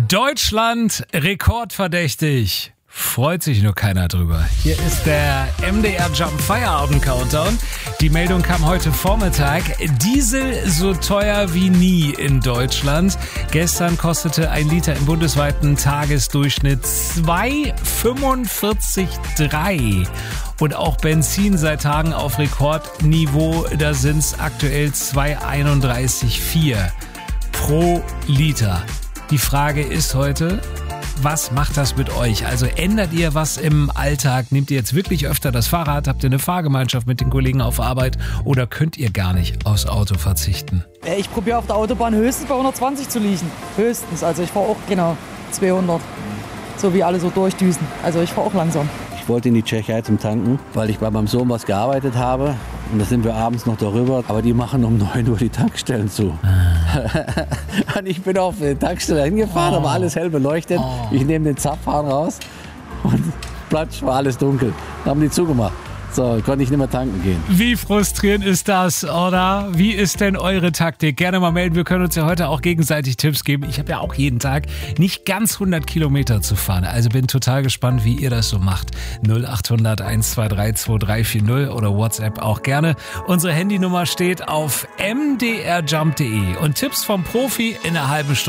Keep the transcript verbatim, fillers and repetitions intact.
Deutschland rekordverdächtig. Freut sich nur keiner drüber. Hier ist der M D R Jump Feierabend Countdown. Die Meldung kam heute Vormittag. Diesel so teuer wie nie in Deutschland. Gestern kostete ein Liter im bundesweiten Tagesdurchschnitt zwei Komma fünfundvierzig Komma drei. Und auch Benzin seit Tagen auf Rekordniveau. Da sind es aktuell zwei Komma einunddreißig Komma vier pro Liter. Die Frage ist heute, was macht das mit euch? Also ändert ihr was im Alltag? Nehmt ihr jetzt wirklich öfter das Fahrrad? Habt ihr eine Fahrgemeinschaft mit den Kollegen auf Arbeit? Oder könnt ihr gar nicht aufs Auto verzichten? Ich probiere auf der Autobahn höchstens bei hundertzwanzig zu liegen. Höchstens. Also ich fahre auch genau zweihundert. So wie alle so durchdüsen. Also ich fahre auch langsam. Ich wollte in die Tschechei zum Tanken, weil ich bei meinem Sohn was gearbeitet habe. Und da sind wir abends noch darüber. Aber die machen um neun Uhr die Tankstellen zu. Ah. Und ich bin auf die Tankstelle hingefahren, oh. aber alles hell beleuchtet. Oh. Ich nehme den Zapfhahn raus und platsch, war alles dunkel. Dann haben die zugemacht. So, konnte ich nicht mehr tanken gehen. Wie frustrierend ist das, oder? Wie ist denn eure Taktik? Gerne mal melden, wir können uns ja heute auch gegenseitig Tipps geben. Ich habe ja auch jeden Tag nicht ganz hundert Kilometer zu fahren. Also bin total gespannt, wie ihr das so macht. null acht hundert eins zwei drei zwei drei vier null oder WhatsApp auch gerne. Unsere Handynummer steht auf m d r jump punkt d e und Tipps vom Profi in einer halben Stunde.